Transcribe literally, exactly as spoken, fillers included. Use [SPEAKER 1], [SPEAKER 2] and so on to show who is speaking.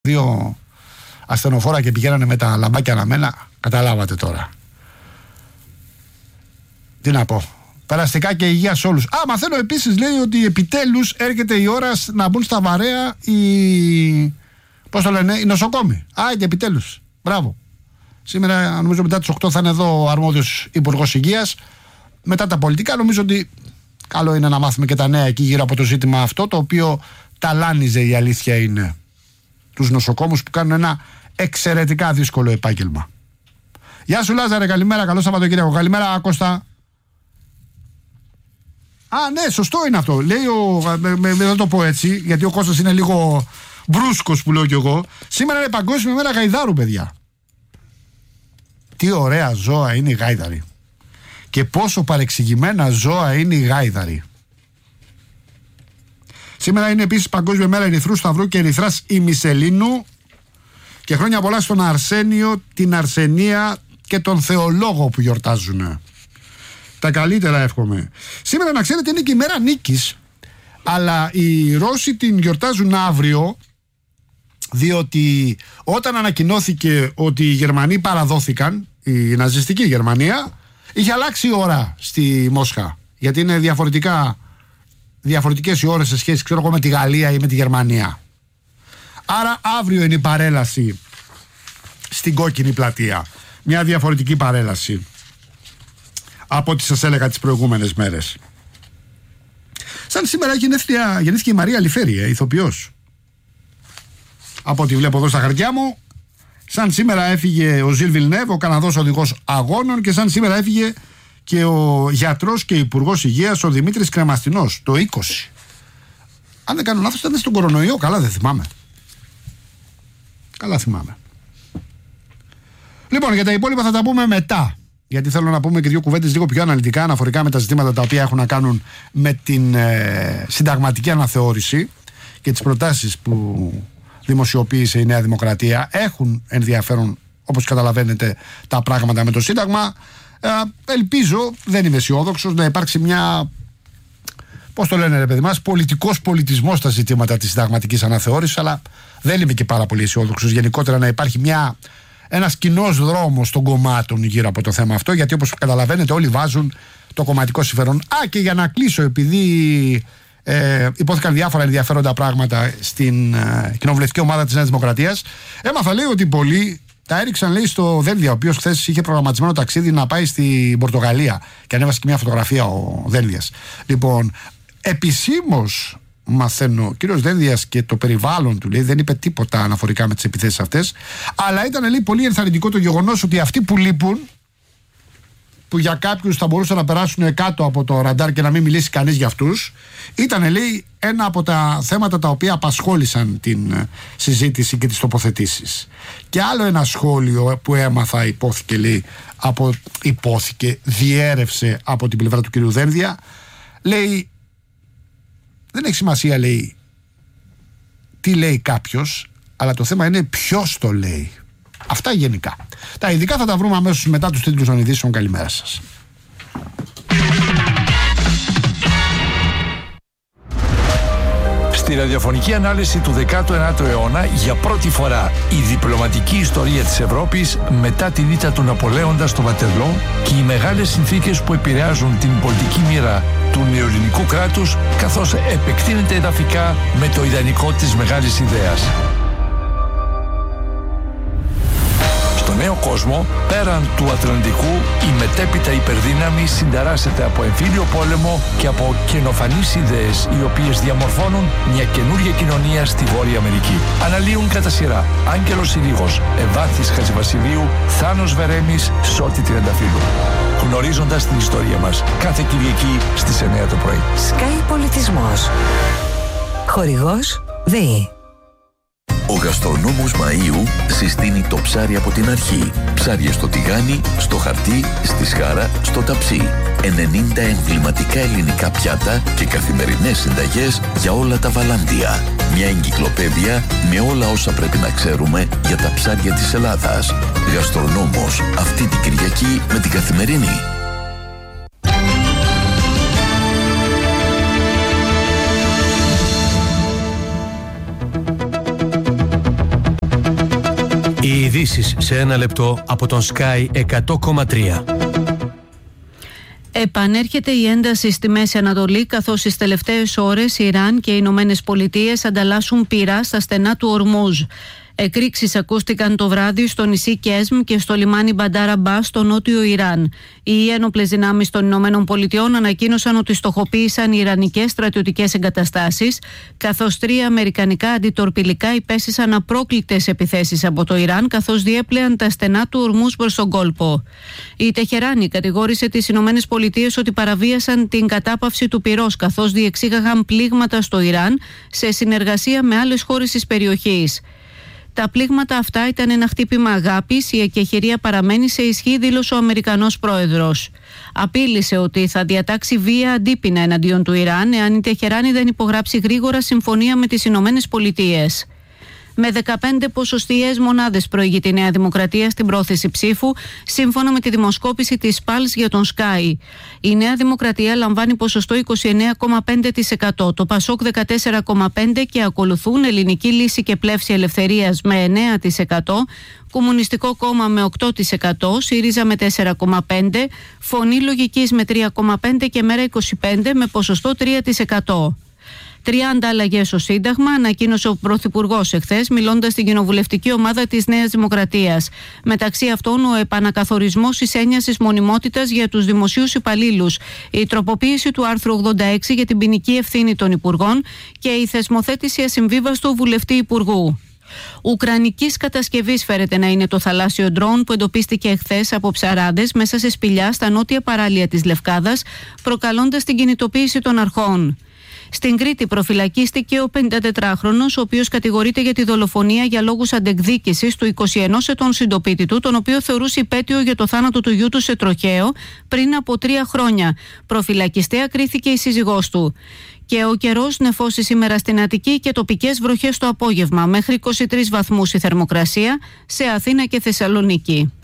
[SPEAKER 1] δύο ασθενοφόρα και πηγαίνανε με τα λαμπάκια αναμένα. Καταλάβατε τώρα. Τι να πω. Περαστικά και υγεία σε όλους. Α, μαθαίνω επίσης, λέει, ότι επιτέλους έρχεται η ώρα να μπουν στα βαρέα οι, πώς το λένε, οι νοσοκόμοι. Α, και επιτέλους. Μπράβο. Σήμερα, νομίζω μετά τις οκτώ θα είναι εδώ ο αρμόδιος Υπουργός Υγείας. Μετά τα πολιτικά, νομίζω ότι καλό είναι να μάθουμε και τα νέα εκεί γύρω από το ζήτημα αυτό, το οποίο ταλάνιζε, η αλήθεια είναι, τους νοσοκόμους που κάνουν ένα εξαιρετικά δύσκολο επάγγελμα. Γεια σου Λάζαρε, καλημέρα, καλό Σαββατοκύριακο. Καλημέρα Κώστα. Α, ναι, σωστό είναι αυτό. Λέει ο. Με, με, δεν το πω έτσι, γιατί ο Κώστας είναι λίγο μπρούσκος που λέω κι εγώ. Σήμερα είναι Παγκόσμια Μέρα Γαϊδάρου, παιδιά. Τι ωραία ζώα είναι οι γάιδαροι. Και πόσο παρεξηγημένα ζώα είναι οι γάιδαροι. Σήμερα είναι επίσης Παγκόσμια Μέρα Ερυθρού Σταυρού και Ερυθράς ημισελήνου. Και χρόνια πολλά στον Αρσένιο, την Αρσενία και τον Θεολόγο που γιορτάζουν. Τα καλύτερα εύχομαι. Σήμερα να ξέρετε είναι και η μέρα νίκης. Αλλά οι Ρώσοι την γιορτάζουν αύριο, διότι όταν ανακοινώθηκε ότι οι Γερμανοί παραδόθηκαν, η ναζιστική Γερμανία, είχε αλλάξει η ώρα στη Μόσχα. Γιατί είναι διαφορετικά, διαφορετικές οι ώρες σε σχέση, ξέρω εγώ, με τη Γαλλία ή με τη Γερμανία. Άρα αύριο είναι η παρέλαση στην Κόκκινη Πλατεία. Μια διαφορετική παρέλαση από ό,τι σας έλεγα τις προηγούμενες μέρες. Σαν σήμερα γεννήθηκε η Μαρία Λιφέρη, ηθοποιός. Από ό,τι βλέπω εδώ στα χαρτιά μου. Σαν σήμερα έφυγε ο Ζιλ Βιλνέβ, ο Καναδός οδηγός αγώνων, και σαν σήμερα έφυγε και ο γιατρός και υπουργός υγείας, ο Δημήτρης Κρεμαστινός, το είκοσι. Αν δεν κάνω λάθος, ήταν στον κορονοϊό, καλά δεν θυμάμαι. Καλά θυμάμαι. Λοιπόν, για τα υπόλοιπα θα τα πούμε μετά. Γιατί θέλω να πούμε και δύο κουβέντες λίγο πιο αναλυτικά αναφορικά με τα ζητήματα τα οποία έχουν να κάνουν με την ε, συνταγματική αναθεώρηση και τις προτάσεις που δημοσιοποίησε η Νέα Δημοκρατία. Έχουν ενδιαφέρον, όπως καταλαβαίνετε, τα πράγματα με το Σύνταγμα. Ε, ελπίζω, δεν είμαι αισιόδοξος, να υπάρξει μια, πώς το λένε ρε παιδί μας, πολιτικός πολιτισμός στα ζητήματα της συνταγματικής αναθεώρησης, αλλά δεν είμαι και πάρα πολύ αισιόδοξος γενικότερα να υπάρχει μια, ένας κοινός δρόμος των κομμάτων γύρω από το θέμα αυτό, γιατί όπως καταλαβαίνετε όλοι βάζουν το κομματικό συμφέρον. Α, και για να κλείσω, επειδή ε, υπόθηκαν διάφορα ενδιαφέροντα πράγματα στην ε, κοινοβουλευτική ομάδα της Νέας Δημοκρατίας, έμαθα, λέει, ότι πολλοί τα έριξαν, λέει, στο Δένδια, ο οποίος χθες είχε προγραμματισμένο ταξίδι να πάει στην Πορτογαλία και ανέβασε και μια φωτογραφία ο Δένδιας. Λοιπόν, επισήμως μαθαίνω, ο κύριος Δένδιας και το περιβάλλον του, λέει, δεν είπε τίποτα αναφορικά με τις επιθέσεις αυτές, αλλά ήταν, λέει, πολύ ενθαρρυντικό το γεγονός ότι αυτοί που λείπουν, που για κάποιους θα μπορούσαν να περάσουν κάτω από το ραντάρ και να μην μιλήσει κανείς για αυτούς, ήταν, λέει, ένα από τα θέματα τα οποία απασχόλησαν την συζήτηση και τις τοποθετήσεις. Και άλλο ένα σχόλιο που έμαθα, υπόθηκε, λέει, από, υπόθηκε, διέρευσε από την πλευρά του κύριου Δένδια, λέει, δεν έχει σημασία, λέει, τι λέει κάποιος, αλλά το θέμα είναι ποιος το λέει. Αυτά γενικά. Τα ειδικά θα τα βρούμε αμέσως μετά τους τίτλους των ειδήσεων. Καλημέρα σας.
[SPEAKER 2] Στη ραδιοφωνική ανάλυση του δέκατου ένατου αιώνα, για πρώτη φορά η διπλωματική ιστορία της Ευρώπης μετά την ήττα του Ναπολέοντα στο Βατερλό και οι μεγάλες συνθήκες που επηρεάζουν την πολιτική μοίρα του νεοελληνικού κράτους, καθώς επεκτείνεται εδαφικά με το ιδανικό της μεγάλης ιδέας. Στο νέο κόσμο, πέραν του Ατλαντικού, η μετέπειτα υπερδύναμη συνταράσσεται από εμφύλιο πόλεμο και από καινοφανείς ιδέες, οι οποίες διαμορφώνουν μια καινούργια κοινωνία στη Βόρεια Αμερική. Αναλύουν κατά σειρά Άγγελος Συρίγος, Ευάθης Χατζηβασιλείου, Θάνος Βερέμης, Σώτη Τριανταφύλου. Γνωρίζοντας την ιστορία μας, κάθε Κυριακή στις εννιά το πρωί.
[SPEAKER 3] Sky Πολιτισμός. Χορηγός ΔΕΗ.
[SPEAKER 4] Ο γαστρονόμος Μαΐου συστήνει το ψάρι από την αρχή. Ψάρια στο τηγάνι, στο χαρτί, στη σχάρα, στο ταψί. ενενήντα εμβληματικά ελληνικά πιάτα και καθημερινές συνταγές για όλα τα βαλάντια. Μια εγκυκλοπαίδεια με όλα όσα πρέπει να ξέρουμε για τα ψάρια της Ελλάδας. Γαστρονόμος, αυτή την Κυριακή με την Καθημερινή.
[SPEAKER 5] Ειδήσεις σε ένα λεπτό από τον Sky εκατό κόμμα τρία.
[SPEAKER 6] Επανέρχεται η ένταση στη Μέση Ανατολή, καθώς στις τελευταίες ώρες οι Ιράν και οι Ηνωμένες Πολιτείες ανταλλάσσουν πυρά στα στενά του Ορμούζ. Εκρήξεις ακούστηκαν το βράδυ στο νησί Κέσμ και στο λιμάνι Μπαντάρ Αμπάς στο νότιο Ιράν. Οι ένοπλες δυνάμεις των Ηνωμένων Πολιτειών ανακοίνωσαν ότι στοχοποίησαν ιρανικές στρατιωτικές εγκαταστάσεις, καθώς τρία αμερικανικά αντιτορπιλικά υπέστησαν απρόκλητες επιθέσεις από το Ιράν, καθώς διέπλεαν τα στενά του Ορμούζ προς τον κόλπο. Η Τεχεράνη κατηγόρησε τις Ηνωμένες Πολιτείες ότι παραβίασαν την κατάπαυση του πυρός, καθώς διεξήγαγαν πλήγματα στο Ιράν σε συνεργασία με άλλες χώρες της περιοχής. Τα πλήγματα αυτά ήταν ένα χτύπημα αγάπης, η εκεχηρία παραμένει σε ισχύ, δήλωσε ο Αμερικανός πρόεδρος. Απείλησε ότι θα διατάξει βία αντίπεινα εναντίον του Ιράν εάν η Τεχεράνη δεν υπογράψει γρήγορα συμφωνία με τις Ηνωμένες Πολιτείες. Με δεκαπέντε ποσοστιαίες μονάδες προηγεί τη Νέα Δημοκρατία στην πρόθεση ψήφου, σύμφωνα με τη δημοσκόπηση της Pulse για τον Sky. Η Νέα Δημοκρατία λαμβάνει ποσοστό είκοσι εννέα κόμμα πέντε τοις εκατό, το Πασόκ δεκατέσσερα κόμμα πέντε τοις εκατό και ακολουθούν Ελληνική Λύση και Πλεύση Ελευθερίας με εννέα τοις εκατό, Κομμουνιστικό Κόμμα με οκτώ τοις εκατό, ΣΥΡΙΖΑ με τέσσερα κόμμα πέντε τοις εκατό, Φωνή Λογικής με τρία κόμμα πέντε τοις εκατό και Μέρα είκοσι πέντε τοις εκατό με ποσοστό τρία τοις εκατό. τριάντα αλλαγές στο Σύνταγμα, ανακοίνωσε ο Πρωθυπουργός εχθές, μιλώντας στην κοινοβουλευτική ομάδα της Νέας Δημοκρατίας. Μεταξύ αυτών, ο επανακαθορισμός της έννοιας της μονιμότητας για τους δημοσίους υπαλλήλους, η τροποποίηση του άρθρου ογδόντα έξι για την ποινική ευθύνη των υπουργών και η θεσμοθέτηση ασυμβίβαστου βουλευτή υπουργού. Ουκρανικής κατασκευής φέρεται να είναι το θαλάσσιο ντρόουν που εντοπίστηκε εχθές από ψαράδες μέσα σε σπηλιά στα νότια παράλια της Λευκάδας, προκαλώντας την κινητοποίηση των αρχών. Στην Κρήτη προφυλακίστηκε ο πενηντατετράχρονος, ο οποίος κατηγορείται για τη δολοφονία για λόγους αντεκδίκησης του είκοσι ενός ετών συντοπίτη του, τον οποίο θεωρούσε υπέτειο για το θάνατο του γιού του σε τροχαίο πριν από τρία χρόνια. Προφυλακιστέα κρίθηκε η σύζυγός του. Και ο καιρός νεφώσει σήμερα στην Αττική και τοπικές βροχές το απόγευμα, μέχρι είκοσι τρεις βαθμούς η θερμοκρασία σε Αθήνα και Θεσσαλονίκη.